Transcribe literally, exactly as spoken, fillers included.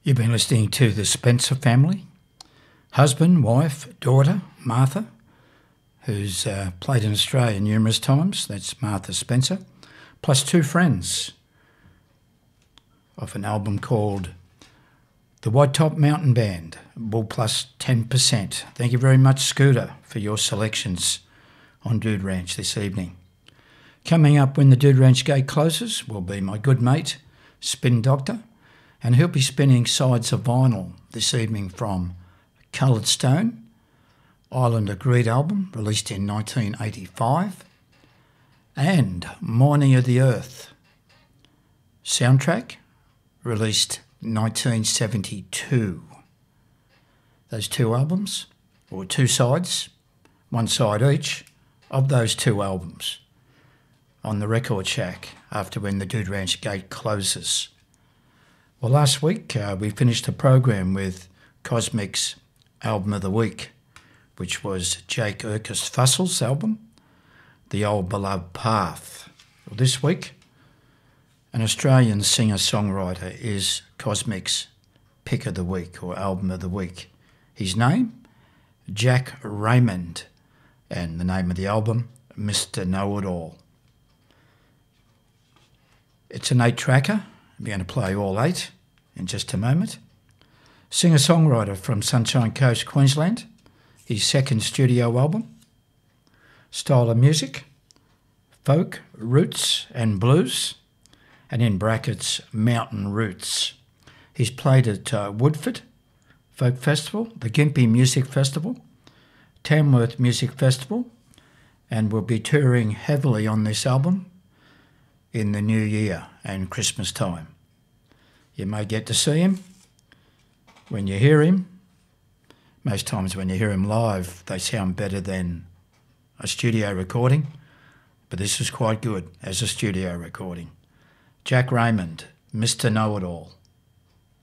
You've been listening to the Spencer family, husband, wife, daughter, Martha, who's uh, played in Australia numerous times. That's Martha Spencer, plus two friends of an album called The White Top Mountain Band, Bull plus ten percent. Thank you very much, Scooter, for your selections on Dude Ranch this evening. Coming up when the Dude Ranch gate closes will be my good mate, Spin Doctor, and he'll be spinning sides of vinyl this evening from Coloured Stone, Island of Greed album, released in nineteen eighty-five, and Morning of the Earth soundtrack, released nineteen seventy-two. Those two albums, or two sides, one side each, of those two albums on the Record Shack after when the Dude Ranch gate closes. Well, last week uh, we finished the program with Cosmic's Album of the Week, which was Jake Urquhart Fussel's album, The Old Beloved Path. Well, this week, an Australian singer-songwriter is Cosmic's Pick of the Week, or Album of the Week. His name, Jack Raymond, and the name of the album, Mister Know-It-All. It's an eight-tracker. I'm going to play all eight in just a moment. Singer-songwriter from Sunshine Coast, Queensland, his second studio album. Style of music, folk, roots and blues, and in brackets, mountain roots. He's played at uh, Woodford Folk Festival, the Gympie Music Festival, Tamworth Music Festival, and will be touring heavily on this album in the new year and Christmas time. You may get to see him when you hear him. Most times when you hear him live, they sound better than a studio recording, but this is quite good as a studio recording. Jack Raymond, Mister Know-It-All.